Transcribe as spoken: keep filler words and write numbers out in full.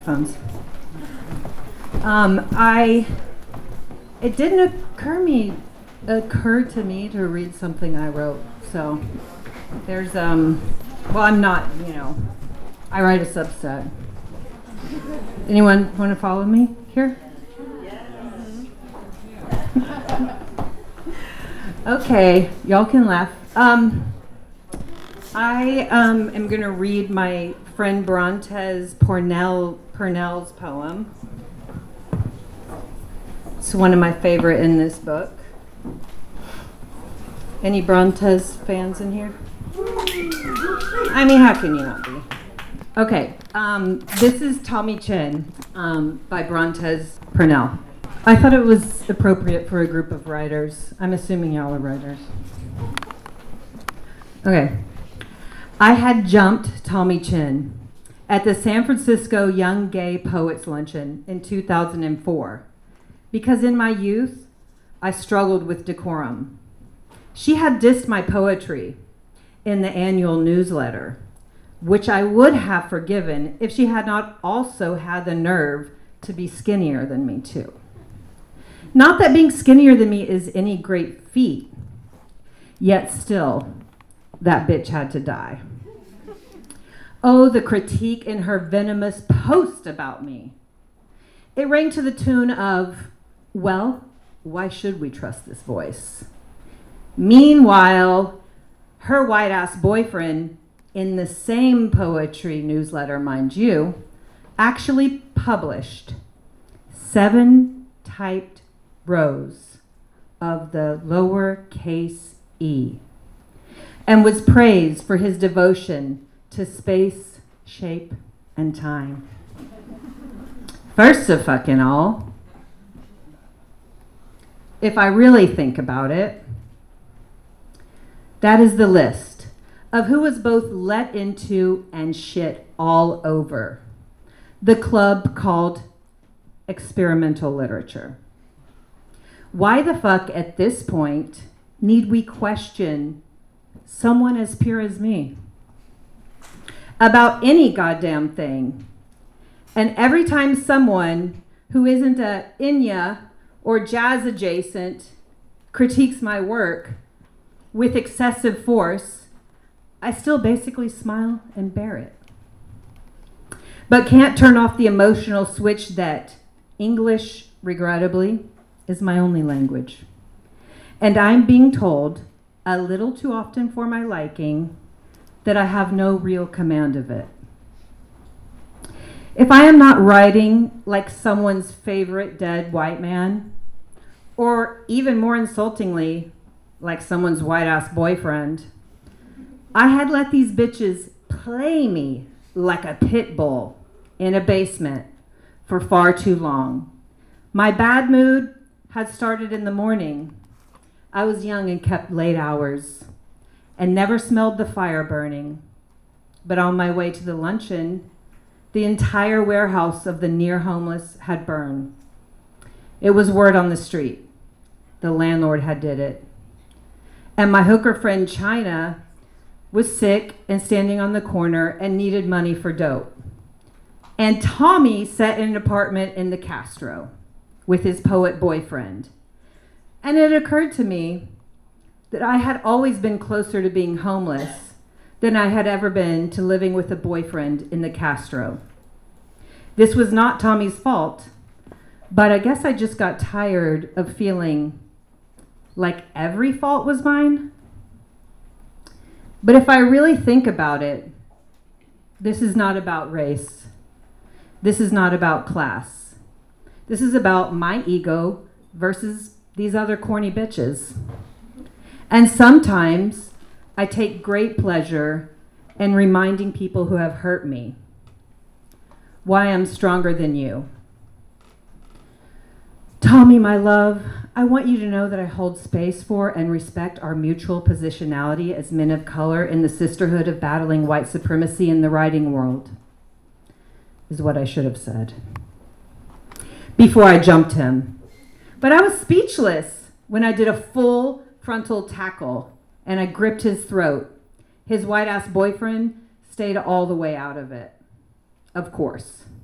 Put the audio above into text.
Phones. Um, I. It didn't occur me occur to me to read something I wrote. So there's um. Well, I'm not. You know, I write a Substack. Anyone want to follow me here? Okay, y'all can laugh. Um, I um, am going to read my friend Brontes Purnell, Purnell's poem. It's one of my favorite in this book. Any Brontes fans in here? I mean, how can you not be? Okay, um, this is Tommy Chin um, by Brontes Purnell. I thought it was appropriate for a group of writers. I'm assuming y'all are writers. Okay. I had jumped Tommy Chin at the San Francisco Young Gay Poets Luncheon in two thousand four because in my youth, I struggled with decorum. She had dissed my poetry in the annual newsletter, which I would have forgiven if she had not also had the nerve to be skinnier than me too. Not that being skinnier than me is any great feat, yet still, that bitch had to die. Oh, the critique in her venomous post about me. It rang to the tune of, well, why should we trust this voice? Meanwhile, her white-ass boyfriend, in the same poetry newsletter, mind you, actually published seven typed rows of the lowercase e and was praised for his devotion to space, shape, and time. First of fucking all, if I really think about it, that is the list of who was both let into and shit all over the club called experimental literature. Why the fuck at this point need we question someone as pure as me about any goddamn thing? And every time someone who isn't a Enya or jazz adjacent critiques my work with excessive force, I still basically smile and bear it. But can't turn off the emotional switch that English, regrettably, is my only language. And I'm being told, a little too often for my liking, that I have no real command of it. If I am not writing like someone's favorite dead white man, or even more insultingly, like someone's white-ass boyfriend, I had let these bitches play me like a pit bull in a basement for far too long. My bad mood had started in the morning. I was young and kept late hours and never smelled the fire burning. But on my way to the luncheon, the entire warehouse of the near homeless had burned. It was word on the street. The landlord had did it. And my hooker friend China was sick and standing on the corner and needed money for dope. And Tommy sat in an apartment in the Castro with his poet boyfriend. And it occurred to me that I had always been closer to being homeless than I had ever been to living with a boyfriend in the Castro. This was not Tommy's fault, but I guess I just got tired of feeling like every fault was mine. But if I really think about it, this is not about race. This is not about class. This is about my ego versus these other corny bitches. And sometimes I take great pleasure in reminding people who have hurt me why I'm stronger than you. Tommy, my love, I want you to know that I hold space for and respect our mutual positionality as men of color in the sisterhood of battling white supremacy in the writing world, is what I should have said before I jumped him. But I was speechless when I did a full frontal tackle and I gripped his throat. His white-ass boyfriend stayed all the way out of it. Of course.